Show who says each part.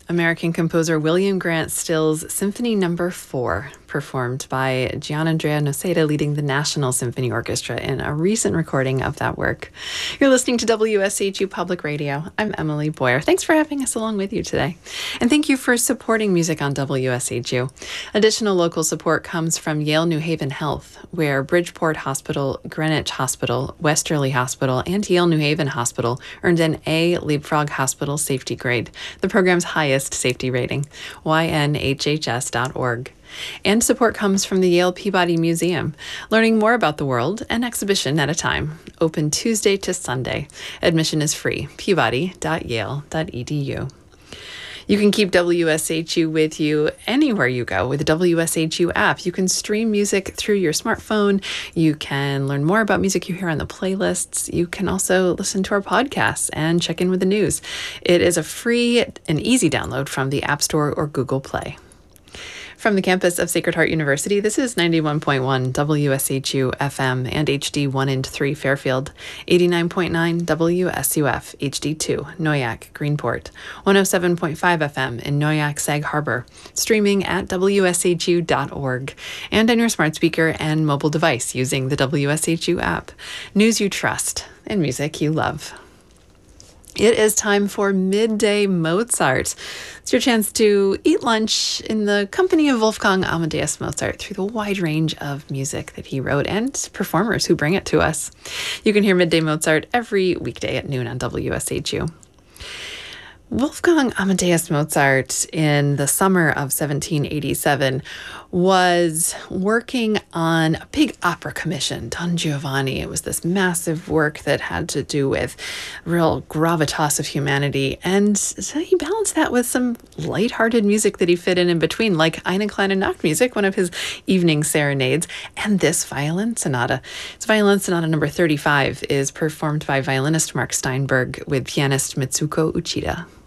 Speaker 1: American composer William Grant Still's Symphony No. 4, performed by Gianandrea Noseda leading the National Symphony Orchestra in a recent recording of that work. You're listening to WSHU Public Radio. I'm Emily Boyer. Thanks for having us along with you today. And thank you for supporting music on WSHU. Additional local support comes from Yale New Haven Health, where Bridgeport Hospital, Greenwich Hospital, Westerly Hospital, and Yale New Haven Hospital earned an A Leapfrog Hospital Safety Grade, the program's highest safety rating, ynhhs.org. And support comes from the Yale Peabody Museum, learning more about the world, an exhibition at a time. Open Tuesday to Sunday. Admission is free. peabody.yale.edu. You can keep WSHU with you anywhere you go with the WSHU app. You can stream music through your smartphone. You can learn more about music you hear on the playlists. You can also listen to our podcasts and check in with the news. It is a free and easy download from the App Store or Google Play. From the campus of Sacred Heart University, this is 91.1 WSHU FM and HD 1 and 3 Fairfield, 89.9 WSUF HD2 Noyak Greenport, 107.5 FM in Noyak Sag Harbor, streaming at WSHU.org, and on your smart speaker and mobile device using the WSHU app. News you trust and music you love. It is time for Midday Mozart. It's your chance to eat lunch in the company of Wolfgang Amadeus Mozart through the wide range of music that he wrote and performers who bring it to us. You can hear Midday Mozart every weekday at noon on WSHU. Wolfgang Amadeus Mozart, in the summer of 1787, was working on a big opera commission, Don Giovanni. It was this massive work that had to do with real gravitas of humanity. And so he balanced that with some lighthearted music that he fit in between, like Eine kleine Nachtmusik, one of his evening serenades, and this violin sonata. It's Violin Sonata number 35 is performed by violinist Mark Steinberg with pianist Mitsuko Uchida.